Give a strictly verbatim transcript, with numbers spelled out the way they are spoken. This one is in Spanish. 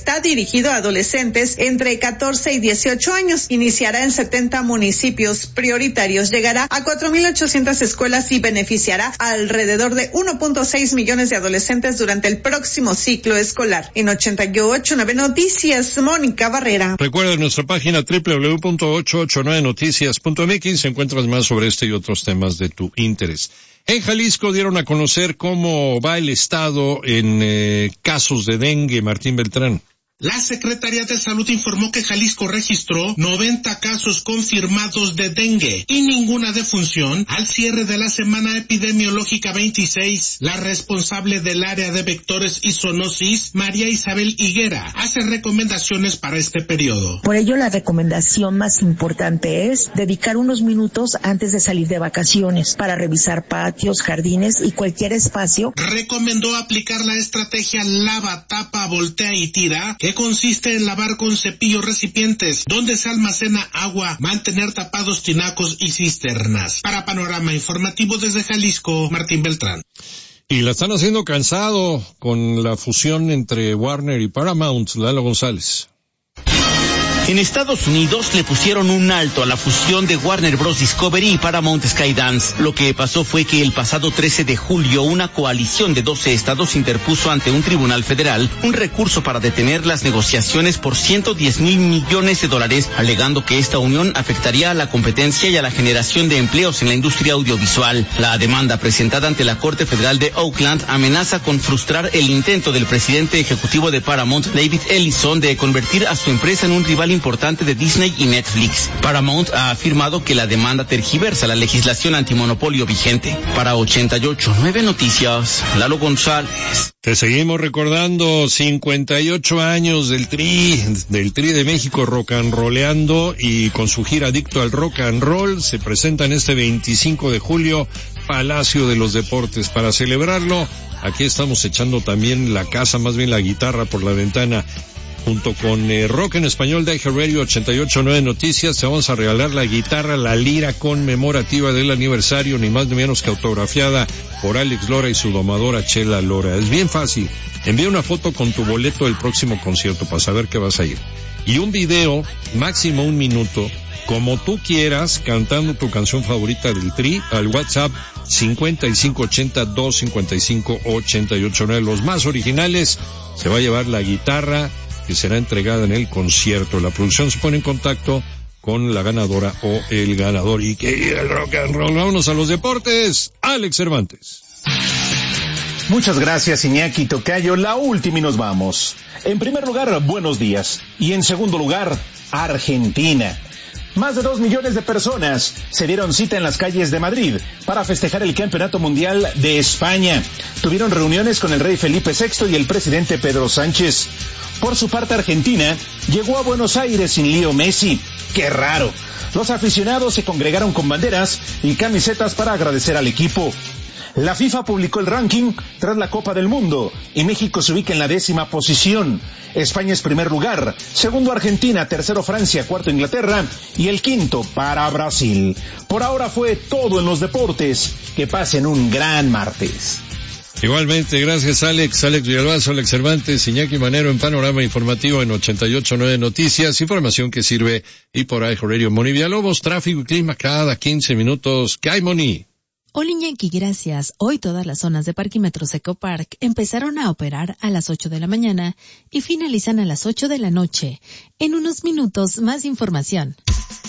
está dirigido a adolescentes entre catorce y dieciocho años. Iniciará en setenta municipios prioritarios, llegará a cuatro mil ochocientas escuelas y beneficiará a alrededor de uno punto seis millones de adolescentes durante el próximo ciclo escolar. En ochenta y ocho nueve Noticias, Mónica Barrera. Recuerda nuestra página doble u doble u doble u punto ochocientos ochenta y nueve noticias punto m x, encuentras más sobre este y otros temas de tu interés. En Jalisco dieron a conocer cómo va el estado en eh, casos de dengue. Martín Beltrán. La Secretaría de Salud informó que Jalisco registró noventa casos confirmados de dengue y ninguna defunción al cierre de la semana epidemiológica veintiséis. La responsable del área de vectores y zoonosis, María Isabel Higuera, hace recomendaciones para este periodo. Por ello, la recomendación más importante es dedicar unos minutos antes de salir de vacaciones para revisar patios, jardines y cualquier espacio. Recomendó aplicar la estrategia lava, tapa, voltea y tira, que consiste en lavar con cepillo recipientes donde se almacena agua, mantener tapados tinacos y cisternas. Para Panorama Informativo desde Jalisco, Martín Beltrán. Y la están haciendo cansado con la fusión entre Warner y Paramount. Lalo González. En Estados Unidos le pusieron un alto a la fusión de Warner Bros. Discovery y Paramount Skydance. Lo que pasó fue que el pasado trece de julio una coalición de doce estados interpuso ante un tribunal federal un recurso para detener las negociaciones por ciento diez mil millones de dólares, alegando que esta unión afectaría a la competencia y a la generación de empleos en la industria audiovisual. La demanda presentada ante la Corte Federal de Oakland amenaza con frustrar el intento del presidente ejecutivo de Paramount, David Ellison, de convertir a su empresa en un rival importante de Disney y Netflix. Paramount ha afirmado que la demanda tergiversa la legislación antimonopolio vigente. Para ochenta y ocho nueve Noticias, Lalo González. Te seguimos recordando cincuenta y ocho años del Tri, del Tri de México rock and rolleando, y con su gira Adicto al Rock and Roll se presentan este veinticinco de julio, Palacio de los Deportes. Para celebrarlo, aquí estamos echando también la casa, más bien la guitarra por la ventana. Junto con eh, Rock en Español de iHeartRadio ochenta y ocho nueve Noticias, te vamos a regalar la guitarra, la lira conmemorativa del aniversario, ni más ni menos que autografiada por Alex Lora y su domadora Chela Lora. Es bien fácil. Envía una foto con tu boleto del próximo concierto para saber que vas a ir. Y un video, máximo un minuto, como tú quieras, cantando tu canción favorita del Tri, al WhatsApp cincuenta y cinco ochenta, dos cincuenta y cinco, ochenta y ocho nueve. Los más originales se va a llevar la guitarra, que será entregada en el concierto. La producción se pone en contacto con la ganadora o el ganador. Y que el rock and roll. Vámonos a los deportes. Alex Cervantes. Muchas gracias, Iñaki Tocayo. La última y nos vamos. En primer lugar, buenos días. Y en segundo lugar, Argentina. Más de dos millones de personas se dieron cita en las calles de Madrid para festejar el Campeonato Mundial de España. Tuvieron reuniones con el rey Felipe sexto y el presidente Pedro Sánchez. Por su parte, Argentina llegó a Buenos Aires sin Leo Messi. ¡Qué raro! Los aficionados se congregaron con banderas y camisetas para agradecer al equipo. La FIFA publicó el ranking tras la Copa del Mundo y México se ubica en la décima posición. España es primer lugar, segundo Argentina, tercero Francia, cuarto Inglaterra y el quinto para Brasil. Por ahora fue todo en los deportes. Que pasen un gran martes. Igualmente, gracias Alex, Alex Villalbazo, Alex Cervantes, Iñaki Manero en Panorama Informativo en ochenta y ocho nueve Noticias, información que sirve y por iHeartRadio. Moni Villalobos, tráfico y clima cada quince minutos. ¿Qué hay, Moni? Hola Iñaki, gracias. Hoy todas las zonas de Parquímetros Ecopark empezaron a operar a las ocho de la mañana y finalizan a las ocho de la noche. En unos minutos, más información.